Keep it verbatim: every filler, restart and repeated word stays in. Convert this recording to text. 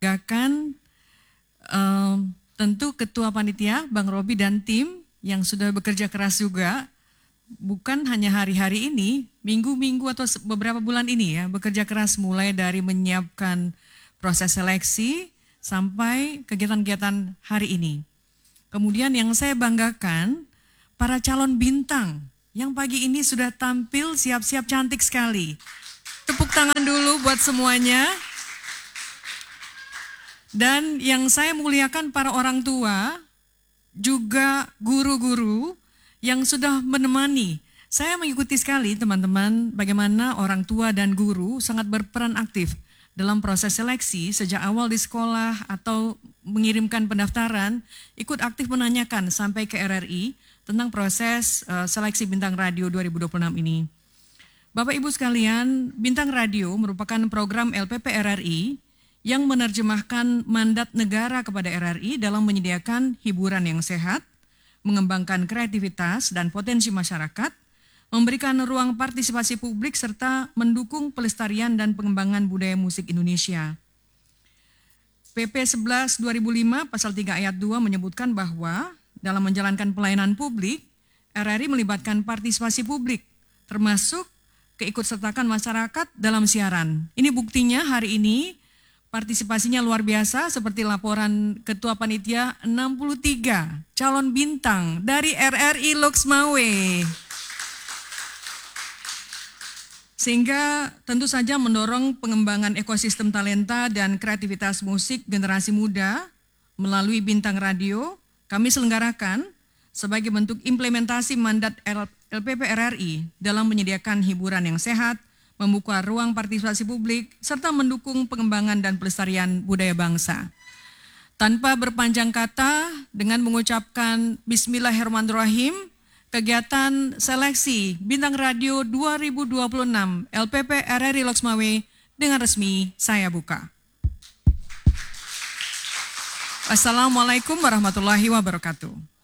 membanggakan um, tentu Ketua Panitia, Bang Robi dan tim yang sudah bekerja keras juga, bukan hanya hari-hari ini, minggu-minggu atau beberapa bulan ini ya, bekerja keras mulai dari menyiapkan proses seleksi sampai kegiatan-kegiatan hari ini. Kemudian yang saya banggakan, para calon bintang yang pagi ini sudah tampil siap-siap cantik sekali. Tepuk tangan dulu buat semuanya. Dan yang saya muliakan para orang tua, juga guru-guru yang sudah menemani. Saya mengikuti sekali teman-teman bagaimana orang tua dan guru sangat berperan aktif dalam proses seleksi sejak awal di sekolah atau mengirimkan pendaftaran, ikut aktif menanyakan sampai ke R R I tentang proses uh, seleksi Bintang Radio dua ribu dua puluh enam ini. Bapak Ibu sekalian, Bintang Radio merupakan program L P P R R I yang menerjemahkan mandat negara kepada R R I dalam menyediakan hiburan yang sehat, mengembangkan kreativitas dan potensi masyarakat, memberikan ruang partisipasi publik serta mendukung pelestarian dan pengembangan budaya musik Indonesia. P P sebelas dua ribu lima pasal tiga ayat dua menyebutkan bahwa dalam menjalankan pelayanan publik, R R I melibatkan partisipasi publik, termasuk keikutsertakan masyarakat dalam siaran. Ini buktinya hari ini partisipasinya luar biasa seperti laporan Ketua Panitia enam puluh tiga calon bintang dari R R I Loksmawe. Sehingga tentu saja mendorong pengembangan ekosistem talenta dan kreativitas musik generasi muda melalui Bintang Radio, kami selenggarakan sebagai bentuk implementasi mandat L P P R R I dalam menyediakan hiburan yang sehat, membuka ruang partisipasi publik, serta mendukung pengembangan dan pelestarian budaya bangsa. Tanpa berpanjang kata, dengan mengucapkan Bismillahirrahmanirrahim, kegiatan seleksi Bintang Radio dua ribu dua puluh enam L P P R R I Loksmawe dengan resmi saya buka. Assalamualaikum warahmatullahi wabarakatuh.